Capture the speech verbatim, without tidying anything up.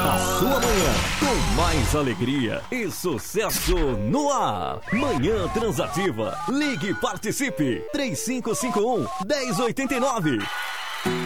A sua manhã com mais alegria e sucesso no ar. Manhã Transativa. Ligue e participe. três cinco cinco um, um zero oito nove.